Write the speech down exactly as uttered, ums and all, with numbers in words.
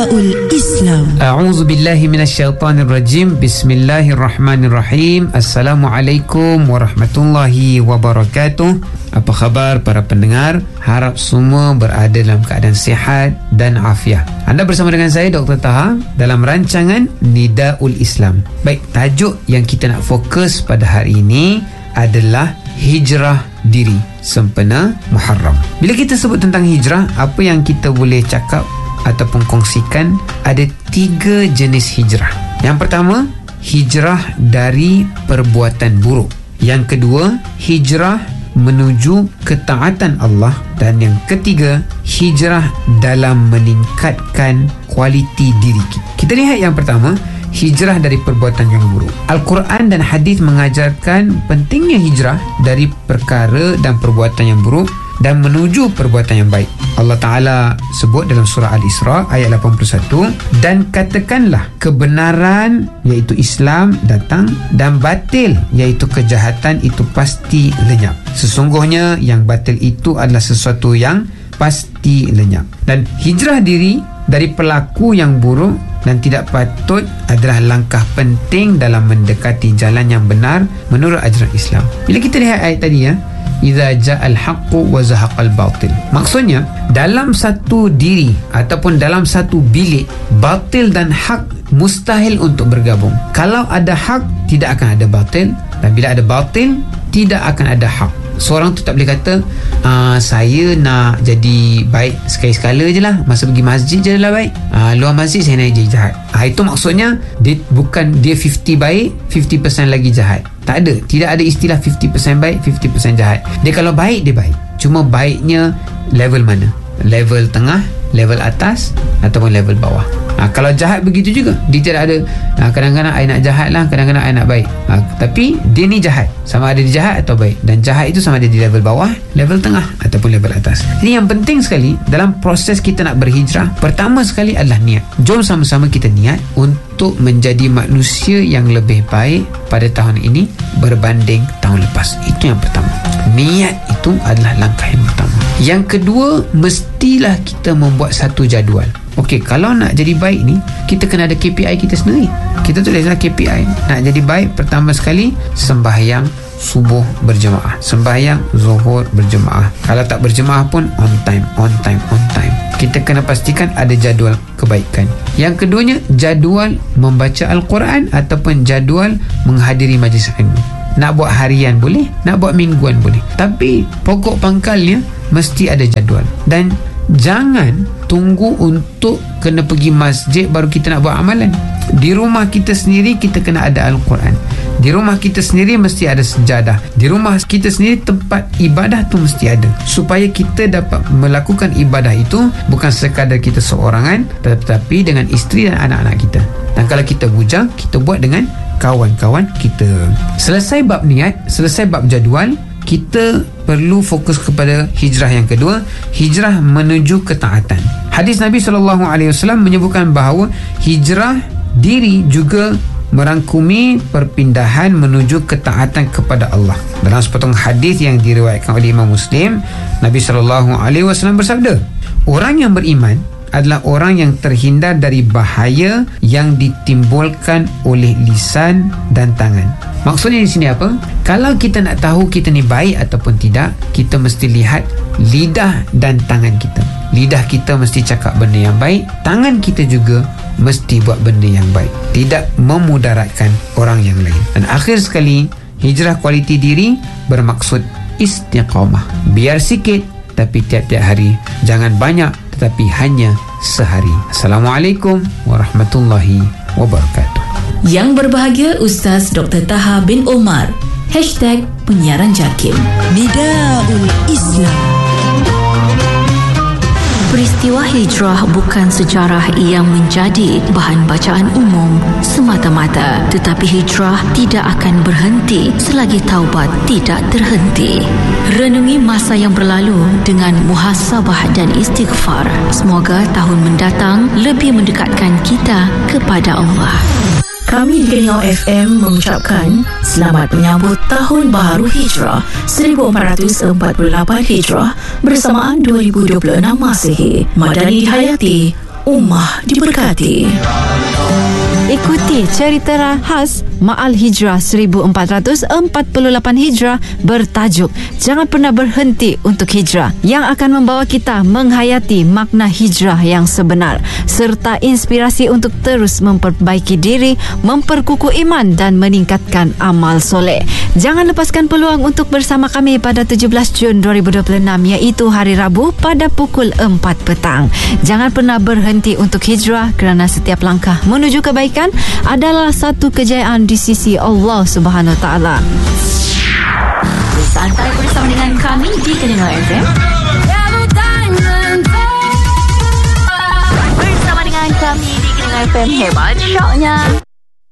Nidaul Islam. A'udzu billahi minasyaitonir rajim. Bismillahirrahmanirrahim. Assalamualaikum warahmatullahi wabarakatuh. Apa khabar para pendengar? Harap semua berada dalam keadaan sihat dan afiat. Anda bersama dengan saya Doktor Taha dalam rancangan Nidaul Islam. Baik, tajuk yang kita nak fokus pada hari ini adalah hijrah diri sempena Muharram. Bila kita sebut tentang hijrah, apa yang kita boleh cakap ataupun kongsikan, ada tiga jenis hijrah. Yang pertama, hijrah dari perbuatan buruk. Yang kedua, hijrah menuju ketaatan Allah. Dan yang ketiga, hijrah dalam meningkatkan kualiti diri kita. Kita lihat yang pertama, hijrah dari perbuatan yang buruk. Al-Quran dan hadis mengajarkan pentingnya hijrah dari perkara dan perbuatan yang buruk dan menuju perbuatan yang baik. Allah Ta'ala sebut dalam surah Al-Isra ayat lapan puluh satu, dan katakanlah kebenaran iaitu Islam datang dan batil iaitu kejahatan itu pasti lenyap. Sesungguhnya yang batil itu adalah sesuatu yang pasti lenyap. Dan hijrah diri dari pelaku yang buruk dan tidak patut adalah langkah penting dalam mendekati jalan yang benar menurut ajaran Islam. Bila kita lihat ayat tadi, ya, Iza ja'al haqqu wa zahaqal batil. Maksudnya, dalam satu diri ataupun dalam satu bilik, batil dan hak mustahil untuk bergabung. Kalau ada hak, tidak akan ada batil, dan bila ada batil, tidak akan ada hak. Seorang tu tak boleh kata uh, saya nak jadi baik sekali-sekala je lah, masa pergi masjid je lah baik, uh, luar masjid saya nak jadi jahat. uh, Itu maksudnya dia, bukan dia lima puluh baik, lima puluh peratus lagi jahat. Tak ada, tidak ada istilah lima puluh peratus baik, lima puluh peratus jahat. Dia kalau baik, dia baik. Cuma baiknya level mana? Level tengah, level atas ataupun level bawah. Ha, kalau jahat begitu juga, dia tidak ada ha, kadang-kadang I nak jahat lah, kadang-kadang I nak baik. ha, Tapi dia ni jahat, sama ada dia jahat atau baik. Dan jahat itu sama ada di level bawah, level tengah ataupun level atas. Ini yang penting sekali dalam proses kita nak berhijrah. Pertama sekali adalah niat. Jom sama-sama kita niat untuk menjadi manusia yang lebih baik pada tahun ini berbanding tahun lepas. Itu yang pertama. Niat itu adalah langkah yang pertama. Yang kedua, mestilah kita membuat satu jadual. Okey, kalau nak jadi baik ni, kita kena ada K P I kita sendiri. Kita tulislah K P I. Nak jadi baik, pertama sekali sembahyang subuh berjemaah, sembahyang zuhur berjemaah. Kalau tak berjemaah pun on time, on time, on time. Kita kena pastikan ada jadual kebaikan. Yang keduanya, jadual membaca Al-Quran ataupun jadual menghadiri majlis ilmu. Nak buat harian boleh, nak buat mingguan boleh, tapi pokok pangkalnya mesti ada jadual. Dan jangan tunggu untuk kena pergi masjid baru kita nak buat amalan. Di rumah kita sendiri kita kena ada Al-Quran. Di rumah kita sendiri mesti ada sejadah. Di rumah kita sendiri tempat ibadah tu mesti ada, supaya kita dapat melakukan ibadah itu bukan sekadar kita seorangan, tetapi dengan isteri dan anak-anak kita. Dan kalau kita bujang, kita buat dengan kawan-kawan kita. Selesai bab niat, selesai bab jadual, kita perlu fokus kepada hijrah yang kedua, hijrah menuju ketaatan. Hadis Nabi sallallahu alaihi wasallam menyebutkan bahawa hijrah diri juga merangkumi perpindahan menuju ketaatan kepada Allah. Dalam sepotong hadis yang diriwayatkan oleh Imam Muslim, Nabi sallallahu alaihi wasallam bersabda, orang yang beriman adalah orang yang terhindar dari bahaya yang ditimbulkan oleh lisan dan tangan. Maksudnya di sini apa? Kalau kita nak tahu kita ni baik ataupun tidak, kita mesti lihat lidah dan tangan kita. Lidah kita mesti cakap benda yang baik, tangan kita juga mesti buat benda yang baik, tidak memudaratkan orang yang lain. Dan akhir sekali, hijrah kualiti diri bermaksud istiqamah. Biar sikit tapi tiap-tiap hari, jangan banyak tetapi hanya sehari. Assalamualaikum warahmatullahi wabarakatuh. Yang berbahagia Ustaz Doktor Taha bin Omar. Hashtag Penyiaran Jakim. Nidaul Islam. Peristiwa hijrah bukan sejarah yang menjadi bahan bacaan umum semata-mata, tetapi hijrah tidak akan berhenti selagi taubat tidak terhenti. Renungi masa yang berlalu dengan muhasabah dan istighfar. Semoga tahun mendatang lebih mendekatkan kita kepada Allah. Kami di Kenyau F M mengucapkan selamat menyambut Tahun Baharu Hijrah seribu empat ratus empat puluh lapan Hijrah bersamaan dua ribu dua puluh enam Masihi. Madani Hayati, Ummah diberkati. Ikuti cerita khas Ma'al Hijrah seribu empat ratus empat puluh lapan Hijrah bertajuk Jangan Pernah Berhenti Untuk Hijrah, yang akan membawa kita menghayati makna hijrah yang sebenar serta inspirasi untuk terus memperbaiki diri, memperkukuh iman dan meningkatkan amal soleh. Jangan lepaskan peluang untuk bersama kami pada tujuh belas Jun dua ribu dua puluh enam, iaitu hari Rabu pada pukul empat petang. Jangan pernah berhenti untuk hijrah kerana setiap langkah menuju kebaikan adalah satu kejayaan di sisi Allah Subhanahu Wa Taala. Santai bersama dengan kami di Telenor F M. Bersama dengan kami di Telenor F M, hebat syoknya.